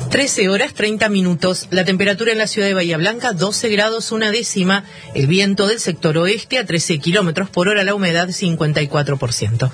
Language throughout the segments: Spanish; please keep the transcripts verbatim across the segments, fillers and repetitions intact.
trece horas treinta minutos. La temperatura en la ciudad de Bahía Blanca, doce grados una décima. El viento del sector oeste a trece kilómetros por hora. La humedad, cincuenta y cuatro por ciento.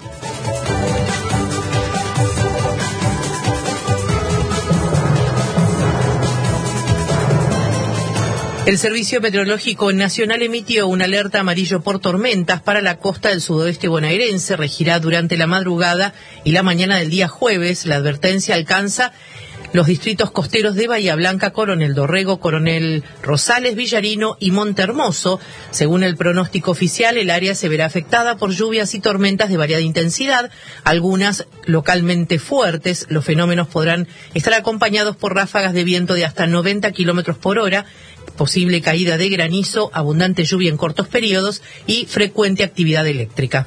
El Servicio Meteorológico Nacional emitió una alerta amarillo por tormentas para la costa del sudoeste bonaerense. Regirá durante la madrugada y la mañana del día jueves. La advertencia alcanza los distritos costeros de Bahía Blanca, Coronel Dorrego, Coronel Rosales, Villarino y Montehermoso. Según el pronóstico oficial, el área se verá afectada por lluvias y tormentas de variada intensidad, algunas localmente fuertes. Los fenómenos podrán estar acompañados por ráfagas de viento de hasta noventa kilómetros por hora, posible caída de granizo, abundante lluvia en cortos periodos y frecuente actividad eléctrica.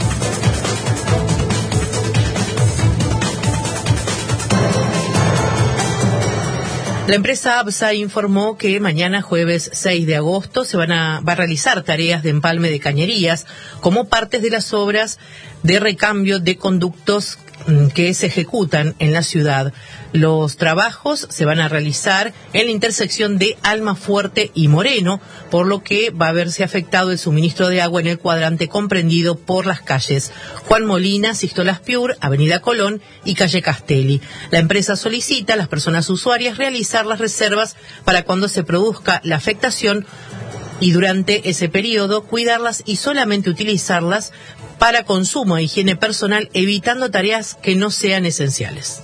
La empresa ABSA informó que mañana, jueves seis de agosto, se van a, va a realizar tareas de empalme de cañerías como partes de las obras de recambio de conductos que se ejecutan en la ciudad. Los trabajos se van a realizar en la intersección de Almafuerte y Moreno, por lo que va a verse afectado el suministro de agua en el cuadrante comprendido por las calles Juan Molina, Sixto Piur, Avenida Colón y Calle Castelli. La empresa solicita a las personas usuarias realizar las reservas para cuando se produzca la afectación y durante ese periodo cuidarlas y solamente utilizarlas para consumo e higiene personal, evitando tareas que no sean esenciales.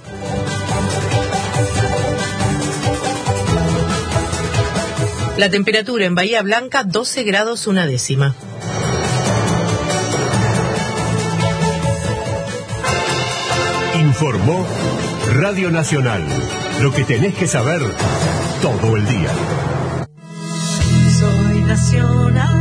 La temperatura en Bahía Blanca, doce grados una décima. Informó Radio Nacional. Lo que tenés que saber todo el día. Soy Nacional.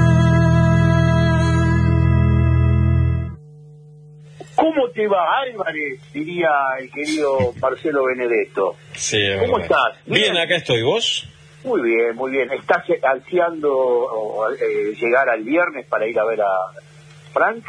¿Cómo te va, Álvarez? Diría el querido Marcelo Benedetto. Sí, ¿Cómo verdad. estás? Bien, bien, acá estoy. ¿Vos? Muy bien, muy bien. ¿Estás ansiando eh, llegar al viernes para ir a ver a Frank?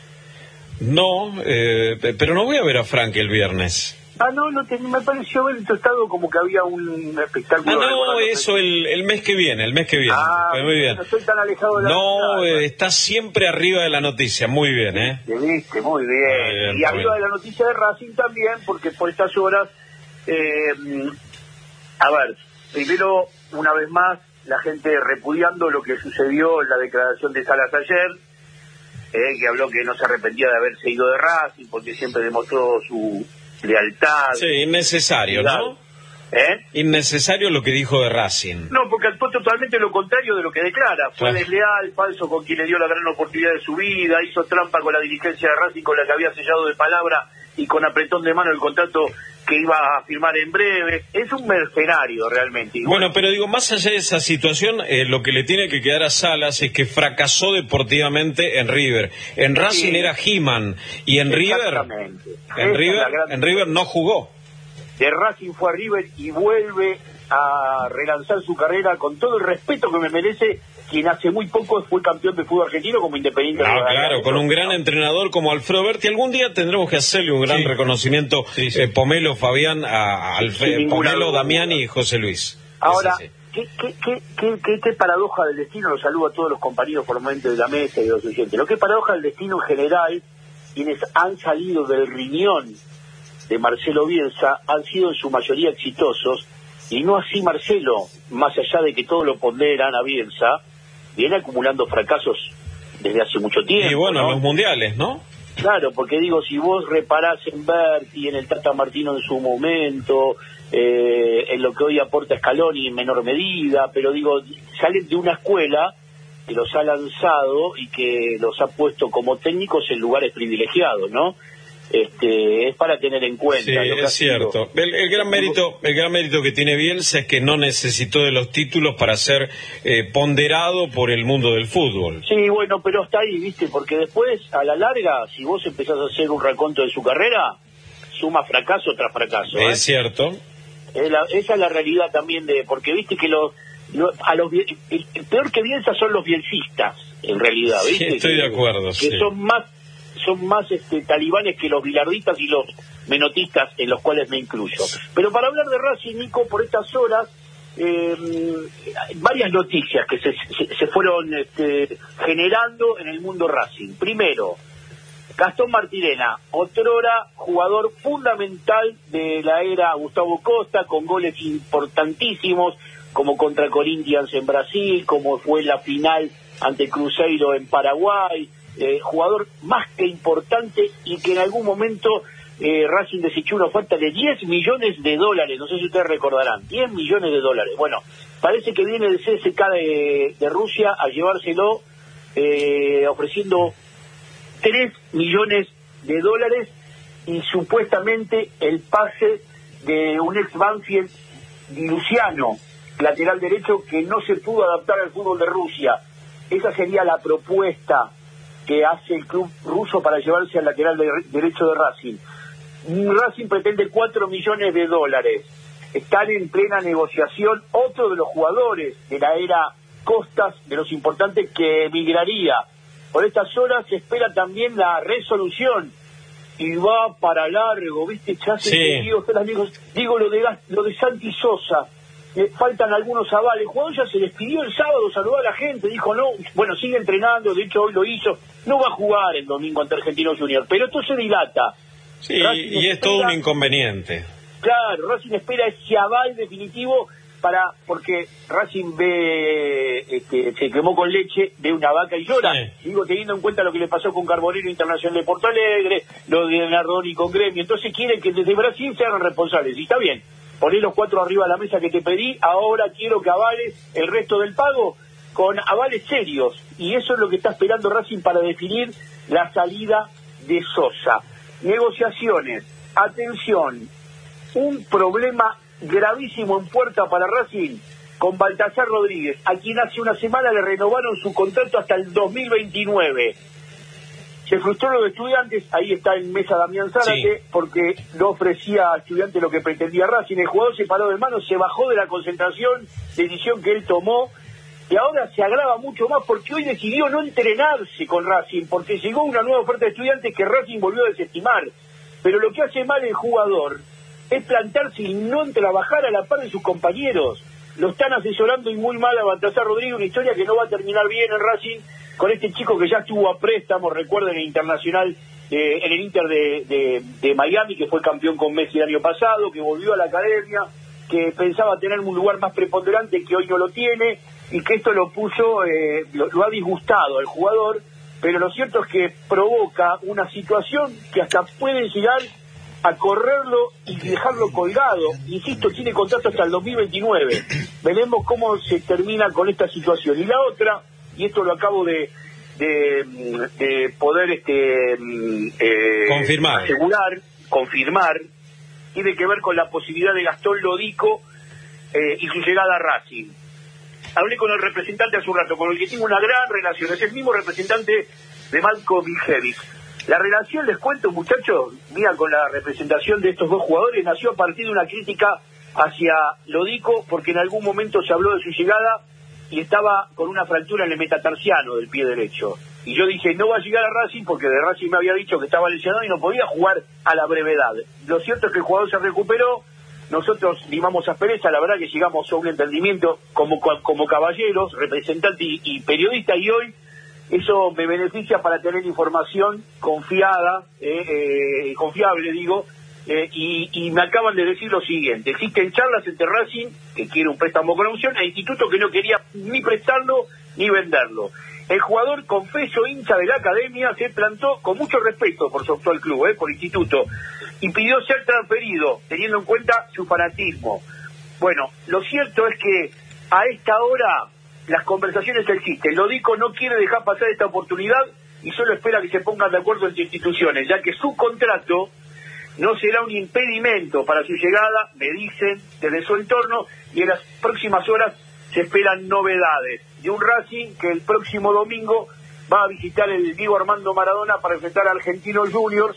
No, eh, pero no voy a ver a Frank el viernes. Ah, no, no te, me pareció ver en tu estado como que había un espectáculo. Ah, no, eso el, el mes que viene, el mes que viene. Ah, muy bien. No estoy tan alejado de la No, noticia, eh, está siempre arriba de la noticia, muy bien, ¿eh? Te viste, muy bien. Muy bien, y muy arriba bien. de la noticia de Racing también, porque por estas horas, eh, a ver, primero, una vez más, la gente repudiando lo que sucedió en la declaración de Salas ayer, eh, que habló que no se arrepentía de haberse ido de Racing, porque siempre demostró su lealtad. Sí, innecesario, ¿no? ¿Eh? Innecesario lo que dijo de Racing. No, porque fue totalmente lo contrario de lo que declara. Fue Claro. desleal, falso con quien le dio la gran oportunidad de su vida, hizo trampa con la dirigencia de Racing con la que había sellado de palabra y con apretón de mano el contrato que iba a firmar en breve. Es un mercenario realmente. Y Bueno, pero digo, más allá de esa situación, eh, lo que le tiene que quedar a Salas es que fracasó deportivamente en River. En Racing Sí. era He-Man y en River, Exactamente. Esa en es River, la gran- en River no jugó. De Racing fue a River y vuelve a relanzar su carrera con todo el respeto que me merece quien hace muy poco fue campeón de fútbol argentino como Independiente. Ah, de claro, con un gran entrenador como Alfredo Berti. Algún día tendremos que hacerle un gran Sí. reconocimiento, Sí, sí. eh, Pomelo, Fabián, a, a Alfredo, Sin ninguna Pomelo, duda. Damiani y José Luis. Ahora, Sí, sí. ¿qué, qué, qué, qué, qué, qué paradoja del destino? Los saludo a todos los compañeros por el momento de la mesa y de los oyentes. Lo que paradoja del destino en general, quienes han salido del riñón de Marcelo Bielsa han sido en su mayoría exitosos, y no así Marcelo, más allá de que todo lo ponderan a Bielsa, viene acumulando fracasos desde hace mucho tiempo. Y bueno, ¿no? los mundiales, ¿no? Claro, porque digo, si vos reparás en Berti, en el Tata Martino en su momento, eh, en lo que hoy aporta Scaloni en menor medida, pero digo, salen de una escuela que los ha lanzado y que los ha puesto como técnicos en lugares privilegiados, ¿no? Este, es para tener en cuenta. Sí, lo que ha es sido. cierto. El, el gran mérito, el gran mérito que tiene Bielsa es que no necesitó de los títulos para ser eh, ponderado por el mundo del fútbol. Sí, bueno, pero está ahí, ¿viste? Porque después, a la larga, si vos empezás a hacer un raconto de su carrera, suma fracaso tras fracaso. ¿eh? Es cierto. Es la- esa es la realidad también de, porque viste que los, lo- a los el, el peor que Bielsa son los bielsistas, en realidad, Sí, ¿viste? estoy que, de acuerdo, que sí. son más son más este, talibanes que los bilardistas y los menotistas, en los cuales me incluyo. Pero para hablar de Racing, Nico, por estas horas, eh, varias noticias que se, se, se fueron este, generando en el mundo Racing. Primero, Gastón Martirena, otrora jugador fundamental de la era Gustavo Costa, con goles importantísimos, como contra Corinthians en Brasil, como fue la final ante Cruzeiro en Paraguay, eh, jugador más que importante, y que en algún momento eh, Racing desechó una oferta de diez millones de dólares, no sé si ustedes recordarán, diez millones de dólares. Bueno, parece que viene el C S K de, de Rusia a llevárselo, eh, ofreciendo tres millones de dólares y supuestamente el pase de un ex Banfield, Di Luciano, lateral derecho, que no se pudo adaptar al fútbol de Rusia. Esa sería la propuesta que hace el club ruso para llevarse al lateral de, derecho de Racing. Racing pretende cuatro millones de dólares. Están en plena negociación otro de los jugadores de la era Costas, de los importantes, que emigraría. Por estas horas se espera también la resolución y va para largo, ¿viste? Ya se sí. digo, amigos, digo lo de lo de Santi Sosa, eh, faltan algunos avales. El jugador ya se despidió el sábado, saludó a la gente, dijo no, bueno, sigue entrenando, de hecho hoy lo hizo, no va a jugar el domingo ante Argentino Junior, pero esto se dilata. Sí, Racing y es espera, todo un inconveniente. Claro, Racing espera ese aval definitivo para, porque Racing ve, este, se quemó con leche, ve una vaca y llora. Sí. Digo, teniendo en cuenta lo que le pasó con Carbonero Internacional de Porto Alegre, lo de Nardoni con Gremio, entonces quieren que desde Brasil se hagan responsables. Y está bien, poné los cuatro arriba de la mesa que te pedí, ahora quiero que avales el resto del pago con avales serios. Y eso es lo que está esperando Racing para definir la salida de Sosa. Negociaciones, atención, un problema gravísimo en puerta para Racing con Baltasar Rodríguez, a quien hace una semana le renovaron su contrato hasta el dos mil veintinueve. Se frustró lo de Estudiantes, ahí está en mesa Damián Zárate, sí. porque no ofrecía a Estudiantes lo que pretendía Racing. El jugador se paró de manos, se bajó de la concentración, decisión que él tomó, y ahora se agrava mucho más porque hoy decidió no entrenarse con Racing, porque llegó una nueva oferta de Estudiantes que Racing volvió a desestimar. Pero lo que hace mal el jugador es plantarse y no trabajar a la par de sus compañeros. Lo están asesorando y muy mal a Baltasar Rodríguez, una historia que no va a terminar bien en Racing, con este chico que ya estuvo a préstamo, recuerden, el Internacional, eh, en el Inter de, de, de Miami, que fue campeón con Messi el año pasado, que volvió a la academia, que pensaba tener un lugar más preponderante, que hoy no lo tiene, y que esto lo puso, eh, lo, lo ha disgustado al jugador, pero lo cierto es que provoca una situación que hasta puede llegar a correrlo y dejarlo colgado. Insisto, tiene contrato hasta el dos mil veintinueve. Veremos cómo se termina con esta situación. Y la otra, y esto lo acabo de de, de poder este eh, confirmar, asegurar, confirmar, tiene que ver con la posibilidad de Gastón Lodico eh, y su llegada a Racing. Hablé con el representante hace un rato, con el que tengo una gran relación, es el mismo representante de Marco Miljevic. La relación, les cuento, muchachos, mira, con la representación de estos dos jugadores, nació a partir de una crítica hacia Lodico, porque en algún momento se habló de su llegada y estaba con una fractura en el metatarsiano del pie derecho. Y yo dije, no va a llegar a Racing, porque de Racing me había dicho que estaba lesionado y no podía jugar a la brevedad. Lo cierto es que el jugador se recuperó, nosotros limamos aspereza, la verdad que llegamos a un entendimiento como, como caballeros, representantes y, y periodistas, y hoy eso me beneficia para tener información confiada, eh, eh, confiable digo, eh, y, y me acaban de decir lo siguiente: existen charlas entre Racing, que quiere un préstamo con opción, e Instituto, que no quería ni prestarlo ni venderlo. El jugador, confeso hincha de la academia, se plantó con mucho respeto por su actual club, eh, por Instituto, y pidió ser transferido, teniendo en cuenta su fanatismo. Bueno, lo cierto es que a esta hora las conversaciones existen. Lodico no quiere dejar pasar esta oportunidad y solo espera que se pongan de acuerdo entre instituciones, ya que su contrato no será un impedimento para su llegada, me dicen desde su entorno, y en las próximas horas se esperan novedades de un Racing que el próximo domingo va a visitar el Diego Armando Maradona para enfrentar a Argentinos Juniors.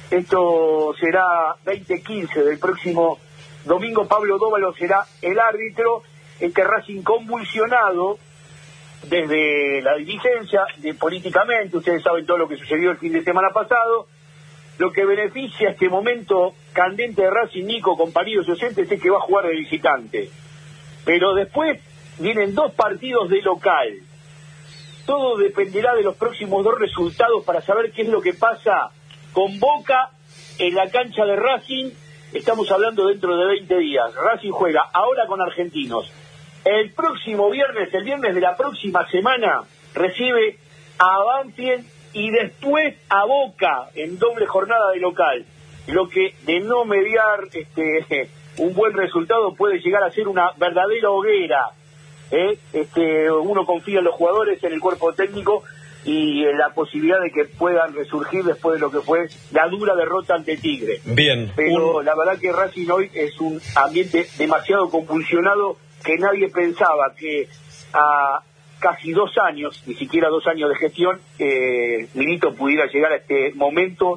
Esto será veinte quince del próximo domingo. Pablo Dóvalo será el árbitro. Este Racing convulsionado desde la dirigencia, de, políticamente, ustedes saben todo lo que sucedió el fin de semana pasado. Lo que beneficia este momento candente de Racing, Nico, compañeros y oyentes, es que va a jugar de visitante. Pero después vienen dos partidos de local. Todo dependerá de los próximos dos resultados para saber qué es lo que pasa con Boca en la cancha de Racing. Estamos hablando dentro de veinte días. Racing juega ahora con Argentinos. El próximo viernes, el viernes de la próxima semana, recibe a Banfield y después a Boca en doble jornada de local. Lo que, de no mediar este un buen resultado, puede llegar a ser una verdadera hoguera. ¿eh? Este, uno confía en los jugadores, en el cuerpo técnico y en la posibilidad de que puedan resurgir después de lo que fue la dura derrota ante Tigre. Bien. Pero un... la verdad que Racing hoy es un ambiente demasiado convulsionado, que nadie pensaba que a casi dos años, ni siquiera dos años de gestión, eh, Milito pudiera llegar a este momento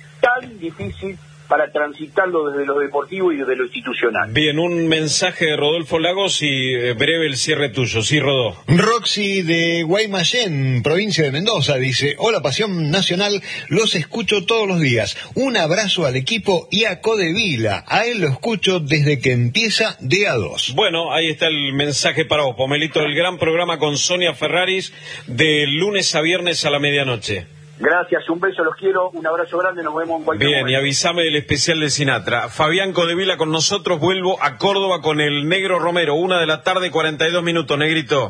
tan difícil para transitarlo desde lo deportivo y desde lo institucional. Bien, un mensaje de Rodolfo Lagos y eh, breve el cierre tuyo. Sí, Rodó. Roxy de Guaymallén, provincia de Mendoza, dice: hola, Pasión Nacional, los escucho todos los días. Un abrazo al equipo y a Codevila. A él lo escucho desde que empieza de a dos. Bueno, ahí está el mensaje para vos, Pomelito, el gran programa con Sonia Ferraris de lunes a viernes a la medianoche. Gracias, un beso, los quiero, un abrazo grande, nos vemos en cualquier Bien, momento. y avísame del especial de Sinatra. Fabián Codevila con nosotros, vuelvo a Córdoba con el Negro Romero, una de la tarde, cuarenta y dos minutos, Negrito.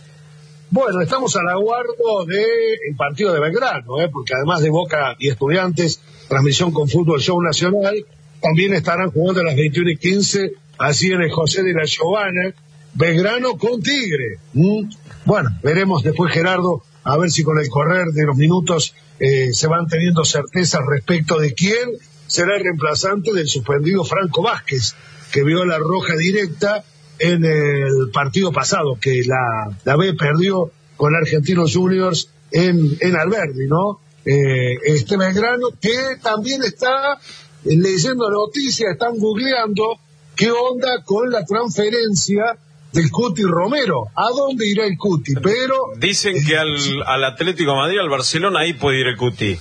Bueno, estamos al aguardo del partido de Belgrano, ¿eh? porque además de Boca y Estudiantes, transmisión con Fútbol Show Nacional, también estarán jugando a las veintiuna y quince, así en el José de la Giovana, Belgrano con Tigre. ¿Mm? Bueno, veremos después, Gerardo, a ver si con el correr de los minutos eh, se van teniendo certezas respecto de quién será el reemplazante del suspendido Franco Vázquez, que vio la roja directa en el partido pasado, que la, la B perdió con Argentinos Juniors en, en Alberdi, ¿no? Eh, este Belgrano, que también está leyendo noticias, están googleando qué onda con la transferencia del Cuti Romero. ¿A dónde irá el Cuti? Pero dicen que al, al Atlético de Madrid, al Barcelona, ahí puede ir el Cuti.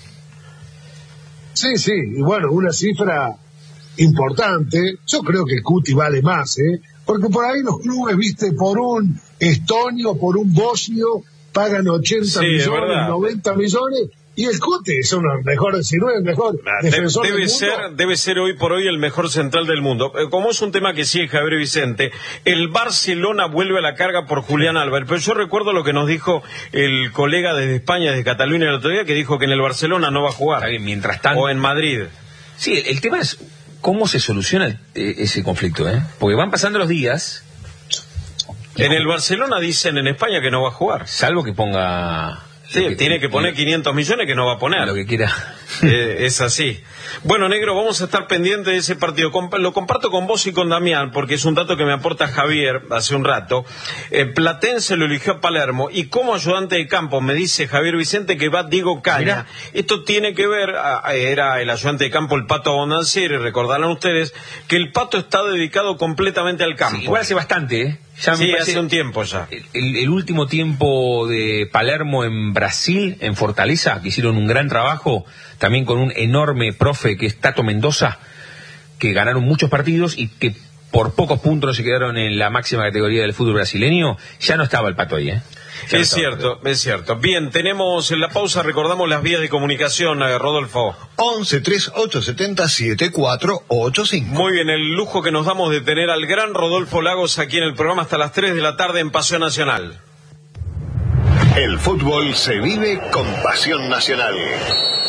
Sí, sí, y bueno, una cifra importante. Yo creo que el Cuti vale más, ¿eh? Porque por ahí los clubes, viste, por un estonio, por un bosnio, pagan ochenta sí, millones, noventa millones, y el Cuti es uno de los mejores, si no es el mejor De, defensor debe del ser mundo. debe ser hoy por hoy el mejor central del mundo. Eh, como es un tema que sigue Javier Vicente, el Barcelona vuelve a la carga por Julián Álvarez, pero yo recuerdo lo que nos dijo el colega desde España, desde Cataluña el otro día, que dijo que en el Barcelona no va a jugar. Está bien, mientras tanto, o en Madrid. Sí, el, el tema es cómo se soluciona el, eh, ese conflicto, ¿eh? Porque van pasando los días. En el Barcelona dicen en España que no va a jugar. Salvo que ponga... Sí, que, tiene que poner quinientos millones que no va a poner. Lo que quiera. Eh, es así. Bueno, Negro, vamos a estar pendientes de ese partido. Comp- lo comparto con vos y con Damián, porque es un dato que me aporta Javier hace un rato. Eh, Platense lo eligió a Palermo, y como ayudante de campo me dice Javier Vicente que va Diego Caña. Mirá. Esto tiene que ver, a, a, era el ayudante de campo el Pato Abondancieri, recordarán ustedes, que el Pato está dedicado completamente al campo. Sí, igual hace bastante, ¿eh? Ya me sí, parece hace un tiempo ya. El, el último tiempo de Palermo en Brasil, en Fortaleza, que hicieron un gran trabajo, también con un enorme profe que es Tato Mendoza, que ganaron muchos partidos y que por pocos puntos no se quedaron en la máxima categoría del fútbol brasileño. Ya no estaba el Pato ahí, ¿eh? Ya es no cierto, es cierto. Bien, tenemos en la pausa, recordamos las vías de comunicación, eh, Rodolfo. once, treinta y ocho, setenta, setenta y cuatro, ochenta y cinco. Muy bien, el lujo que nos damos de tener al gran Rodolfo Lagos aquí en el programa hasta las tres de la tarde en Pasión Nacional. El fútbol se vive con Pasión Nacional.